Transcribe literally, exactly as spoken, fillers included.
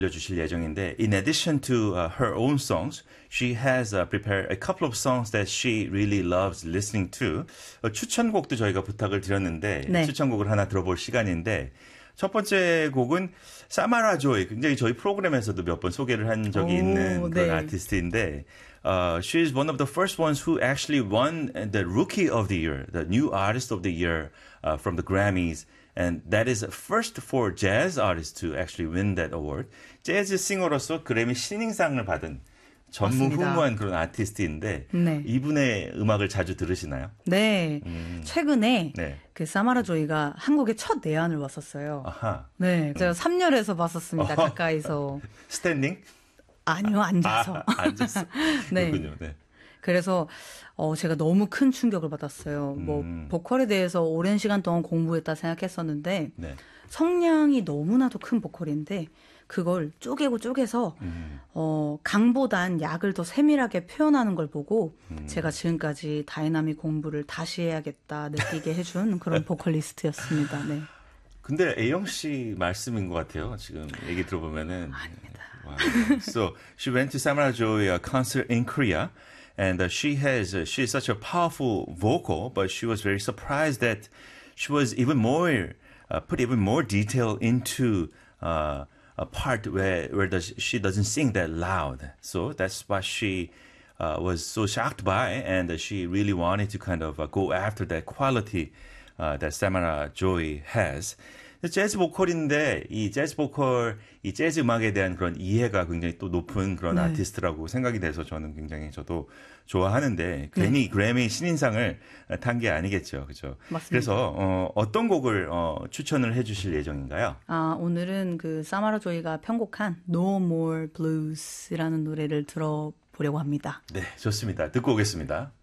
들려주실 예정인데, in addition to uh, her own songs, she has uh, prepared a couple of songs that she really loves listening to. 어, 추천곡도 저희가 부탁을 드렸는데 네. 추천곡을 하나 들어볼 시간인데 첫 번째 곡은 사마라 조이, 굉장히 저희 프로그램에서도 몇 번 소개를 한 적이 오, 있는 그런 네. 아티스트인데 uh, she is one of the first ones who actually won the Rookie of the Year, the New Artist of the Year uh, from the Grammys. And that is first for jazz artists to actually win that award. 재즈 싱어로서 그래미 신인상을 받은 전무후무한 그런 아티스트인데 네. 이분의 음악을 자주 들으시나요? 네. 음. 최근에 네. 그 사마라 조이가 한국에 첫 내한을 왔었어요. 아하. 네. 제가 삼 열에서 봤었습니다. 어허. 가까이서. 스탠딩? 아니요, 앉아서. 아, 앉았어. 네. 그렇군요. 네. 그래서 어 제가 너무 큰 충격을 받았어요. 음. 뭐 보컬에 대해서 오랜 시간 동안 공부했다 생각했었는데 네. 성량이 너무나도 큰 보컬인데 그걸 쪼개고 쪼개서 음. 어 강보단 약을 더 세밀하게 표현하는 걸 보고 음. 제가 지금까지 다이나믹 공부를 다시 해야겠다 느끼게 해준 그런 보컬리스트였습니다. 네. 근데 A영 씨 말씀인 것 같아요. 지금 얘기 들어보면은. 아닙니다. Wow. So she went to Samara Joy uh, concert in Korea. And uh, she has, uh, she is such a powerful vocal, but she was very surprised that she was even more, uh, put even more detail into uh, a part where, where does, she doesn't sing that loud. So that's what she uh, was so shocked by, and uh, she really wanted to kind of uh, go after that quality uh, that Samara Joy has. 재즈 보컬인데 이 재즈 보컬, 이 재즈 음악에 대한 그런 이해가 굉장히 또 높은 그런 네. 아티스트라고 생각이 돼서 저는 굉장히 저도 좋아하는데 괜히 그래미 신인상을 탄 게 아니겠죠, 그렇죠? 맞습니다. 그래서 어, 어떤 곡을 어, 추천을 해주실 예정인가요? 아, 오늘은 그 사마라 조이가 편곡한 No More Blues라는 노래를 들어보려고 합니다. 네, 좋습니다. 듣고 오겠습니다.